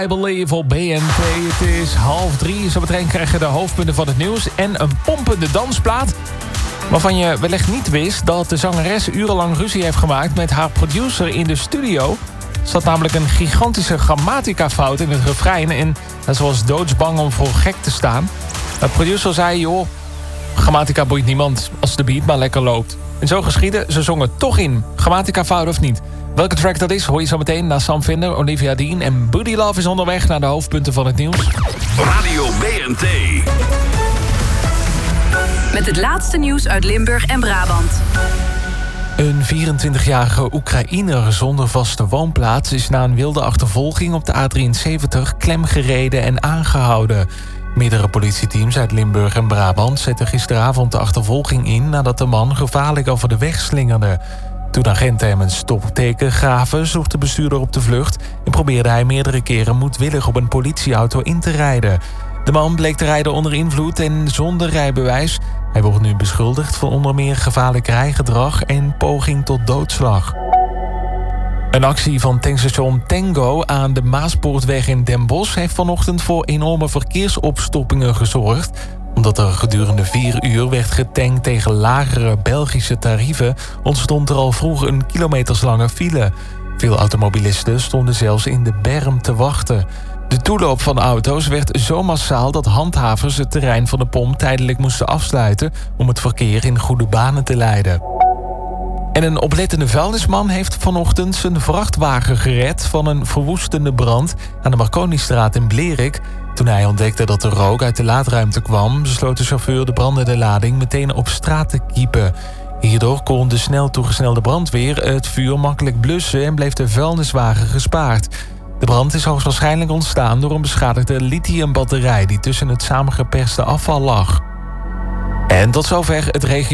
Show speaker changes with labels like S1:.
S1: I Believe op BNT. Het is 2:30. Zo meteen krijg je de hoofdpunten van het nieuws en een pompende dansplaat, waarvan je wellicht niet wist dat de zangeres urenlang ruzie heeft gemaakt met haar producer in de studio. Er zat namelijk een gigantische grammatica-fout in het refrein en ze was doodsbang om voor gek te staan. De producer zei, joh, grammatica boeit niemand als de beat maar lekker loopt. En zo geschiedde, ze zongen toch in. Grammatica-fout of niet. Welke track dat is, hoor je zo meteen na Sam Vinder, Olivia Dean en Booty Love is onderweg naar de hoofdpunten van het nieuws.
S2: Radio BNT.
S3: Met het laatste nieuws uit Limburg en Brabant.
S1: Een 24-jarige Oekraïner zonder vaste woonplaats is na een wilde achtervolging op de A73 klemgereden en aangehouden. Meerdere politieteams uit Limburg en Brabant zetten gisteravond de achtervolging in nadat de man gevaarlijk over de weg slingerde. Toen agenten hem een stopteken gaven, zocht de bestuurder op de vlucht en probeerde hij meerdere keren moedwillig op een politieauto in te rijden. De man bleek te rijden onder invloed en zonder rijbewijs. Hij wordt nu beschuldigd van onder meer gevaarlijk rijgedrag en poging tot doodslag. Een actie van tankstation Tango aan de Maaspoortweg in Den Bosch heeft vanochtend voor enorme verkeersopstoppingen gezorgd. Omdat er gedurende 4 uur werd getankt tegen lagere Belgische tarieven, ontstond er al vroeg een kilometerslange file. Veel automobilisten stonden zelfs in de berm te wachten. De toeloop van auto's werd zo massaal dat handhavers het terrein van de pomp tijdelijk moesten afsluiten om het verkeer in goede banen te leiden. En een oplettende vuilnisman heeft vanochtend zijn vrachtwagen gered van een verwoestende brand aan de Marconistraat in Blerik. Toen hij ontdekte dat er rook uit de laadruimte kwam, besloot de chauffeur de brandende lading meteen op straat te kiepen. Hierdoor kon de snel toegesnelde brandweer het vuur makkelijk blussen en bleef de vuilniswagen gespaard. De brand is hoogstwaarschijnlijk ontstaan door een beschadigde lithiumbatterij die tussen het samengeperste afval lag. En tot zover het regio.